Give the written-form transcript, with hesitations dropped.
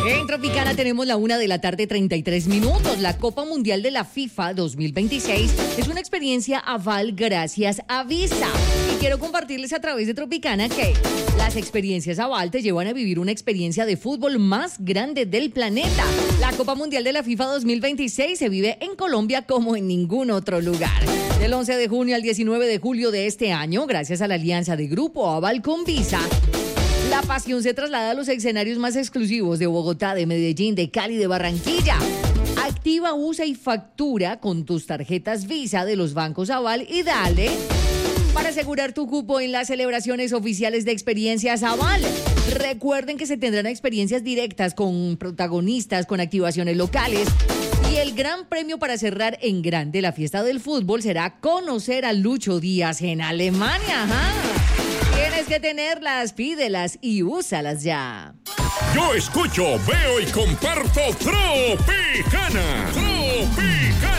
En Tropicana tenemos la 1:33 p.m. La Copa Mundial de la FIFA 2026 es una experiencia aval gracias a Visa. Y quiero compartirles a través de Tropicana que las experiencias aval te llevan a vivir una experiencia de fútbol más grande del planeta. La Copa Mundial de la FIFA 2026 se vive en Colombia como en ningún otro lugar. Del 11 de junio al 19 de julio de este año, gracias a la alianza de Grupo Aval con Visa, la pasión se traslada a los escenarios más exclusivos de Bogotá, de Medellín, de Cali, de Barranquilla. Activa, usa y factura con tus tarjetas Visa de los bancos Aval y dale para asegurar tu cupo en las celebraciones oficiales de experiencias Aval. Recuerden que se tendrán experiencias directas con protagonistas, con activaciones locales. Y el gran premio para cerrar en grande la fiesta del fútbol será conocer a Lucho Díaz en Alemania. Ajá. Tienes que tenerlas, pídelas y úsalas ya. Yo escucho, veo y comparto Tropicana.